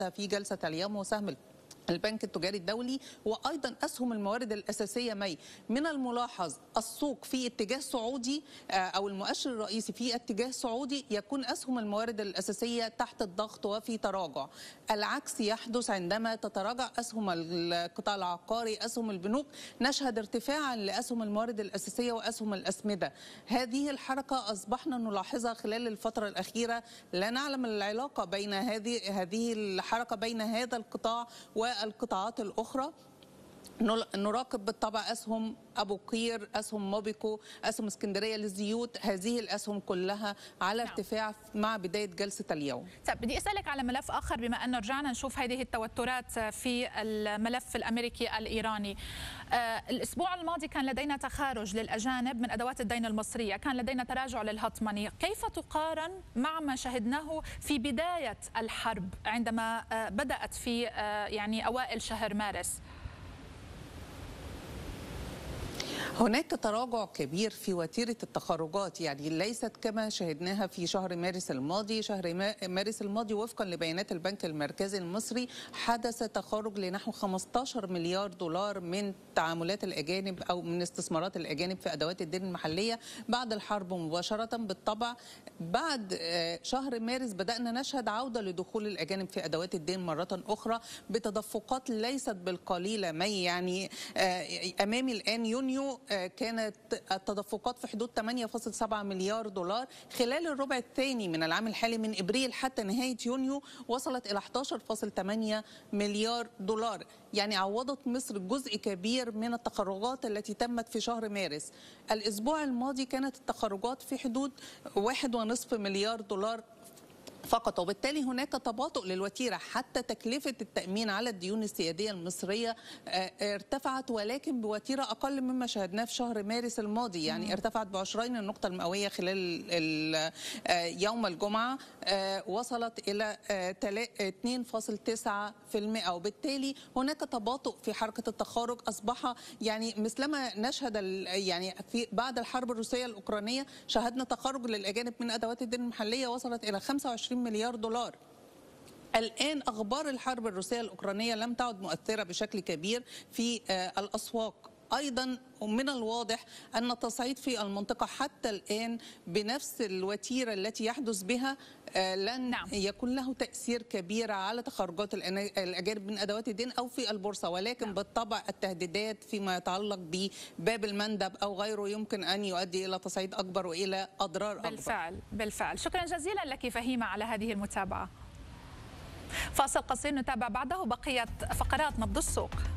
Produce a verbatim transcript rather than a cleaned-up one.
في جلسة اليوم وسهم البنك التجاري الدولي وايضا اسهم الموارد الاساسيه مي. من الملاحظ السوق في اتجاه صعودي او المؤشر الرئيسي في اتجاه صعودي، يكون اسهم الموارد الاساسيه تحت الضغط وفي تراجع. العكس يحدث عندما تتراجع اسهم القطاع العقاري، اسهم البنوك، نشهد ارتفاعا لاسهم الموارد الاساسيه واسهم الاسمده. هذه الحركه اصبحنا نلاحظها خلال الفتره الاخيره، لا نعلم العلاقه بين هذه هذه الحركه بين هذا القطاع والقطاعات الأخرى. نراقب بالطبع أسهم أبو قير، أسهم موبيكو، أسهم اسكندرية للزيوت، هذه الأسهم كلها على ارتفاع مع بداية جلسة اليوم. طيب بدي أسألك على ملف آخر، بما أن رجعنا نشوف هذه التوترات في الملف الأمريكي الإيراني. آه الأسبوع الماضي كان لدينا تخارج للأجانب من أدوات الدين المصرية، كان لدينا تراجع للهطمني. كيف تقارن مع ما شهدناه في بداية الحرب عندما آه بدأت في آه يعني أوائل شهر مارس؟ هناك تراجع كبير في وتيرة التخرجات، يعني ليست كما شهدناها في شهر مارس الماضي. شهر مارس الماضي وفقا لبيانات البنك المركزي المصري حدث تخرج لنحو خمسة عشر مليار دولار من تعاملات الأجانب أو من استثمارات الأجانب في أدوات الدين المحلية بعد الحرب مباشرة. بالطبع بعد شهر مارس بدأنا نشهد عودة لدخول الأجانب في أدوات الدين مرة أخرى بتدفقات ليست بالقليلة مي. يعني أمامي الآن يونيو كانت التدفقات في حدود ثمانية فاصلة سبعة مليار دولار. خلال الربع الثاني من العام الحالي من ابريل حتى نهايه يونيو وصلت الى أحد عشر فاصلة ثمانية مليار دولار. يعني عوضت مصر جزء كبير من التخرجات التي تمت في شهر مارس. الاسبوع الماضي كانت التخرجات في حدود واحد ونصف مليار دولار فقط، وبالتالي هناك تباطؤ للوتيره. حتى تكلفه التامين على الديون السياديه المصريه ارتفعت، ولكن بوتيره اقل مما شاهدناه في شهر مارس الماضي. يعني ارتفعت بعشرين النقطه المئويه خلال يوم الجمعه، وصلت الى اثنين فاصلة تسعة بالمئة، وبالتالي هناك تباطؤ في حركه التخارج. اصبح يعني مثلما نشهد يعني في بعد الحرب الروسيه الاوكرانيه شاهدنا تخرج للاجانب من ادوات الدين المحليه وصلت الى خمسة وعشرين مليار دولار. الآن أخبار الحرب الروسية الأوكرانية لم تعد مؤثرة بشكل كبير في الأسواق. أيضا من الواضح أن التصعيد في المنطقة حتى الآن بنفس الوتيرة التي يحدث بها لن نعم. يكون له تأثير كبير على تخرجات الأجانب من أدوات الدين أو في البورصة، ولكن نعم. بالطبع التهديدات فيما يتعلق بباب المندب أو غيره يمكن أن يؤدي إلى تصعيد أكبر وإلى أضرار أكبر. بالفعل بالفعل. شكرا جزيلا لك فهيمة على هذه المتابعة. فاصل قصير نتابع بعده بقية فقرات نبض السوق.